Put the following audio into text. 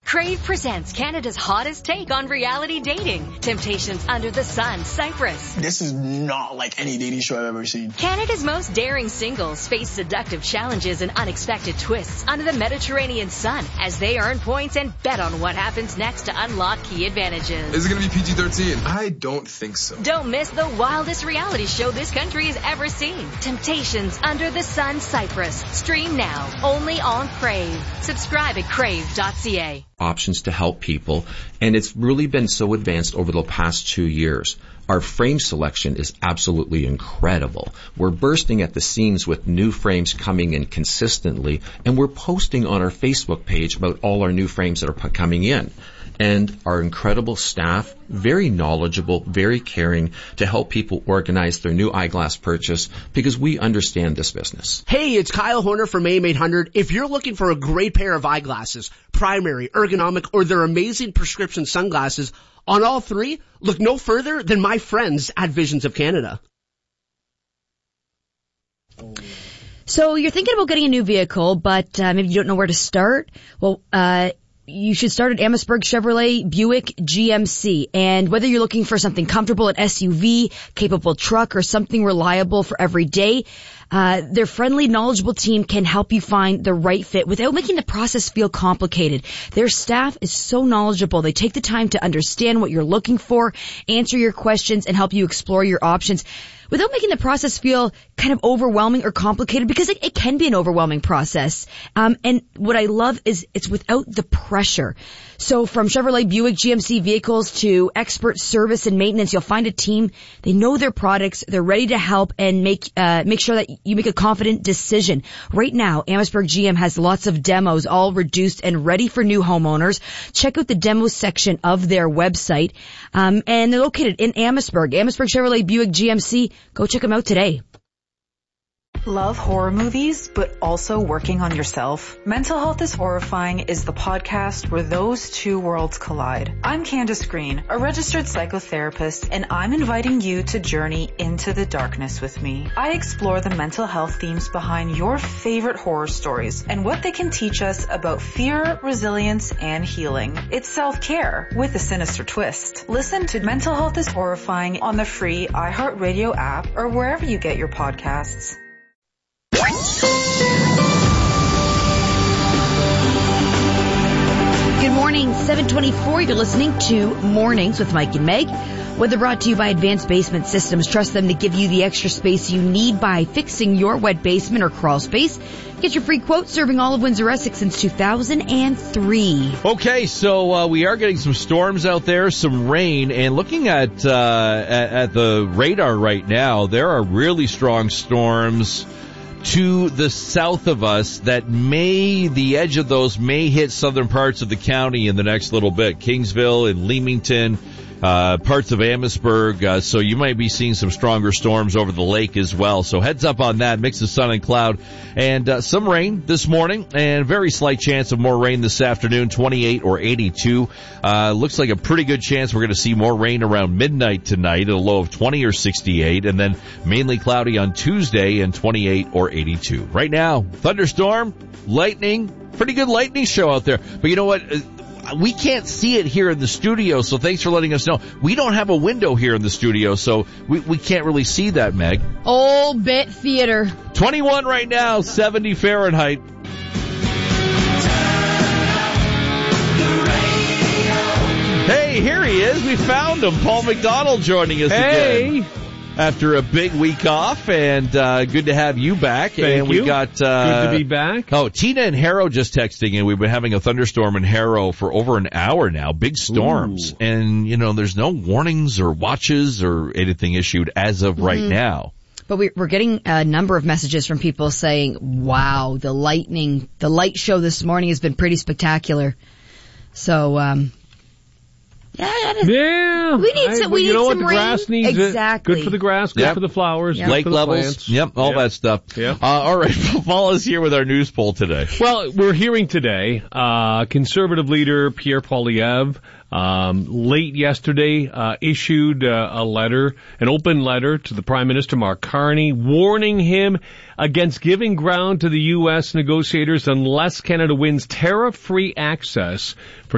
Crave presents Canada's hottest take on reality dating. Temptations Under the Sun, Cyprus. This is not like any dating show I've ever seen. Canada's most daring singles face seductive challenges and unexpected twists under the Mediterranean sun as they earn points and bet on what happens next to unlock key advantages. Is it going to be PG-13? I don't think so. Don't miss the wildest reality show this country has ever seen. Temptations Under the Sun, Cyprus. Stream now, only on Crave. Subscribe at crave.ca. Options to help people, and it's really been so advanced over the past 2 years. Our frame selection is absolutely incredible. We're bursting at the seams with new frames coming in consistently, and we're posting on our Facebook page about all our new frames that are coming in. And our incredible staff, very knowledgeable, very caring to help people organize their new eyeglass purchase because we understand this business. Hey, it's Kyle Horner from AM800. If you're looking for a great pair of eyeglasses, primary, ergonomic, or their amazing prescription sunglasses, on all three, look no further than my friends at Visions of Canada. So you're thinking about getting a new vehicle, but maybe you don't know where to start? Well, you should start at Amherstburg Chevrolet Buick GMC. And whether you're looking for something comfortable, an SUV, capable truck, or something reliable for every day, their friendly, knowledgeable team can help you find the right fit without making the process feel complicated. Their staff is so knowledgeable. They take the time to understand what you're looking for, answer your questions, and help you explore your options without making the process feel kind of overwhelming or complicated, because it can be an overwhelming process. And what I love is it's without the pressure. So from Chevrolet Buick GMC vehicles to expert service and maintenance, you'll find a team. They know their products. They're ready to help and make sure that you make a confident decision. Right now, Amherstburg GM has lots of demos, all reduced and ready for new homeowners. Check out the demo section of their website. And they're located in Amherstburg. Amherstburg Chevrolet Buick GMC. Go check them out today. Love horror movies, but also working on yourself? Mental Health is Horrifying is the podcast where those two worlds collide. I'm Candace Green, a registered psychotherapist, and I'm inviting you to journey into the darkness with me. I explore the mental health themes behind your favorite horror stories and what they can teach us about fear, resilience, and healing. It's self-care with a sinister twist. Listen to Mental Health is Horrifying on the free iHeartRadio app or wherever you get your podcasts. Good morning, 7:24. You're listening to Mornings with Mike and Meg. Weather brought to you by Advanced Basement Systems. Trust them to give you the extra space you need by fixing your wet basement or crawl space. Get your free quote, serving all of Windsor, Essex since 2003. Okay, so we are getting some storms out there, some rain, and looking at the radar right now, there are really strong storms to the south of us that the edge of those may hit southern parts of the county in the next little bit. Kingsville and Leamington, parts of Amherstburg, so you might be seeing some stronger storms over the lake as well. So heads up on that, mix of sun and cloud, and some rain this morning, and very slight chance of more rain this afternoon, 28 or 82. Looks like a pretty good chance we're going to see more rain around midnight tonight at a low of 20 or 68, and then mainly cloudy on Tuesday and 28 or 82. Right now, thunderstorm, lightning, pretty good lightning show out there. But you know what? We can't see it here in the studio, so thanks for letting us know. We don't have a window here in the studio, so we can't really see that, Meg. Old Bit Theater. 21 right now, 70 Fahrenheit. Hey, here he is. We found him. Paul McDonald joining us again. After a big week off, and good to have you back. Thank you. We got good to be back. Oh, Tina and Harrow just texting, and we've been having a thunderstorm in Harrow for over an hour now. Big storms. Ooh. And there's no warnings or watches or anything issued as of right now. But we're getting a number of messages from people saying, "Wow, the light show this morning has been pretty spectacular." So, Yeah. We need some rain. The grass needs exactly. It. Good for the grass, good for the flowers, good lake for the levels. plants. Yep, all that stuff. Yep. All right, Paul is here with our news poll today. Well, we're hearing today, Conservative leader Pierre Poilievre, late yesterday, issued an open letter to the Prime Minister Mark Carney, warning him against giving ground to the U.S. negotiators unless Canada wins tariff-free access for